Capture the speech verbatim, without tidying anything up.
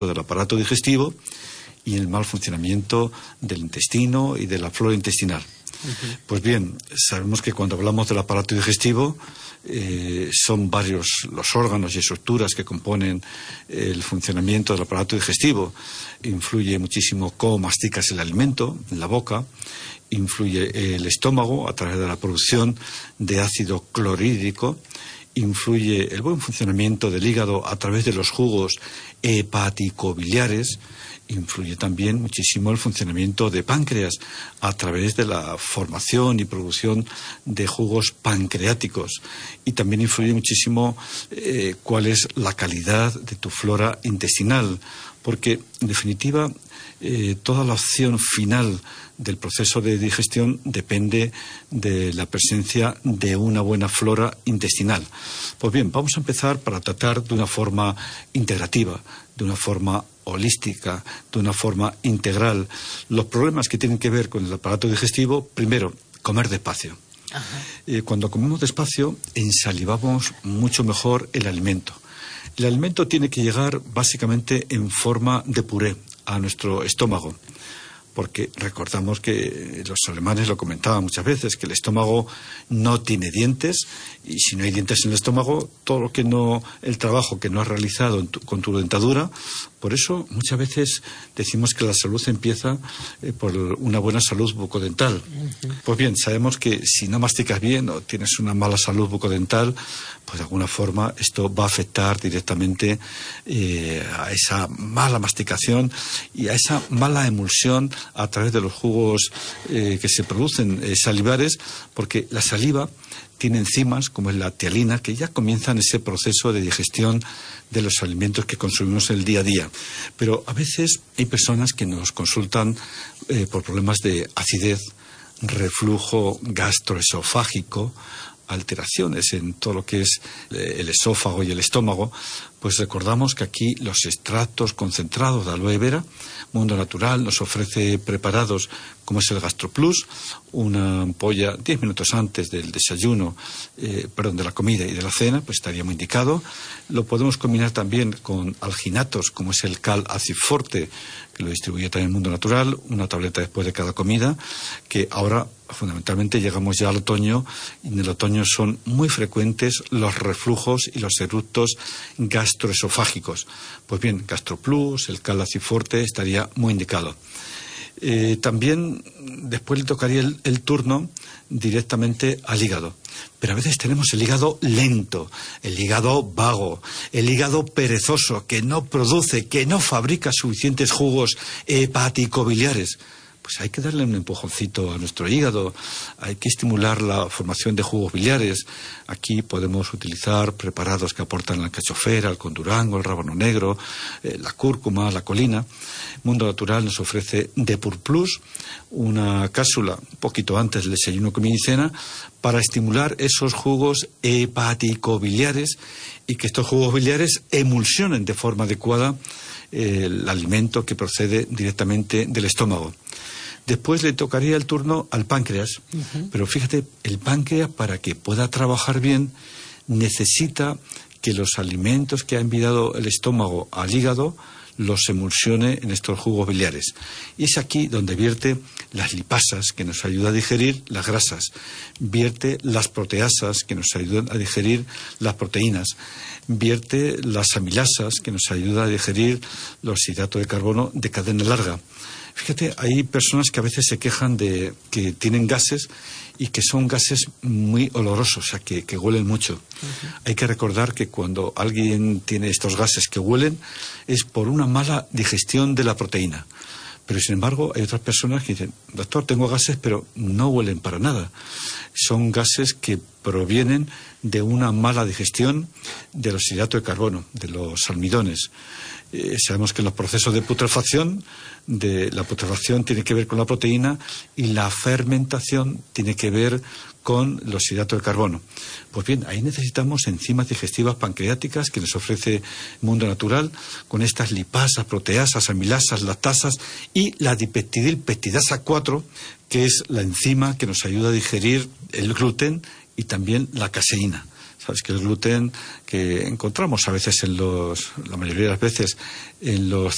del aparato digestivo y el mal funcionamiento del intestino y de la flora intestinal. Uh-huh. Pues bien, sabemos que cuando hablamos del aparato digestivo eh, son varios los órganos y estructuras que componen el funcionamiento del aparato digestivo. Influye muchísimo cómo masticas el alimento en la boca, influye el estómago a través de la producción de ácido clorhídrico, influye el buen funcionamiento del hígado a través de los jugos hepático-biliares, influye también muchísimo el funcionamiento de páncreas a través de la formación y producción de jugos pancreáticos, y también influye muchísimo eh, cuál es la calidad de tu flora intestinal, porque en definitiva eh, toda la opción final del proceso de digestión depende de la presencia de una buena flora intestinal. Pues bien, vamos a empezar para tratar de una forma integrativa, de una forma holística, de una forma integral, los problemas que tienen que ver con el aparato digestivo. Primero, comer despacio. Eh, cuando comemos despacio, ensalivamos mucho mejor el alimento. El alimento tiene que llegar básicamente en forma de puré a nuestro estómago, porque recordamos que los alemanes lo comentaban muchas veces, que el estómago no tiene dientes, y si no hay dientes en el estómago, todo lo que no, el trabajo que no has realizado en tu, con tu dentadura. Por eso muchas veces decimos que la salud empieza eh, por una buena salud bucodental. Uh-huh. Pues bien, sabemos que si no masticas bien o tienes una mala salud bucodental, pues de alguna forma esto va a afectar directamente eh, a esa mala masticación y a esa mala emulsión a través de los jugos eh, que se producen eh, salivares, porque la saliva tiene enzimas como es la tialina que ya comienzan ese proceso de digestión de los alimentos que consumimos el día a día. Pero a veces hay personas que nos consultan eh, por problemas de acidez, reflujo gastroesofágico, alteraciones en todo lo que es el esófago y el estómago. Pues recordamos que aquí los extractos concentrados de aloe vera, Mundo Natural nos ofrece preparados como es el GastroPlus, una ampolla diez minutos antes del desayuno, eh, perdón, de la comida y de la cena, pues estaría muy indicado. Lo podemos combinar también con alginatos como es el Cal Aciforte, que lo distribuye también Mundo Natural, una tableta después de cada comida, que ahora fundamentalmente llegamos ya al otoño, y en el otoño son muy frecuentes los reflujos y los eructos gastroesofágicos. Pues bien, GastroPlus, el Cal Aciforte estaría muy indicado. Eh, también después le tocaría el, el turno directamente al hígado. Pero a veces tenemos el hígado lento, el hígado vago, el hígado perezoso, que no produce, que no fabrica suficientes jugos hepático-biliares. Pues hay que darle un empujoncito a nuestro hígado, hay que estimular la formación de jugos biliares. Aquí podemos utilizar preparados que aportan la cachofera, el condurango, el rábano negro, eh, la cúrcuma, la colina. Mundo Natural nos ofrece Depur Plus, una cápsula un poquito antes del desayuno, comida y cena, para estimular esos jugos hepático-biliares y que estos jugos biliares emulsionen de forma adecuada eh, el alimento que procede directamente del estómago. Después le tocaría el turno al páncreas, uh-huh. Pero fíjate, el páncreas, para que pueda trabajar bien, necesita que los alimentos que ha enviado el estómago al hígado los emulsione en estos jugos biliares. Y es aquí donde vierte las lipasas, que nos ayuda a digerir las grasas, vierte las proteasas, que nos ayudan a digerir las proteínas, vierte las amilasas, que nos ayuda a digerir los hidratos de carbono de cadena larga. Fíjate, hay personas que a veces se quejan de que tienen gases y que son gases muy olorosos, o sea, que, que huelen mucho. Uh-huh. Hay que recordar que cuando alguien tiene estos gases que huelen es por una mala digestión de la proteína. Pero sin embargo hay otras personas que dicen, doctor, tengo gases pero no huelen para nada. Son gases que provienen de una mala digestión de los hidratos de carbono, de los almidones. Eh, sabemos que los procesos de putrefacción, de la putrefacción tiene que ver con la proteína y la fermentación tiene que ver con los hidratos de carbono. Pues bien, ahí necesitamos enzimas digestivas pancreáticas que nos ofrece Mundo Natural, con estas lipasas, proteasas, amilasas, lactasas y la dipeptidilpeptidasa cuatro, que es la enzima que nos ayuda a digerir el gluten y también la caseína. Sabes que el gluten que encontramos a veces en los, la mayoría de las veces, en los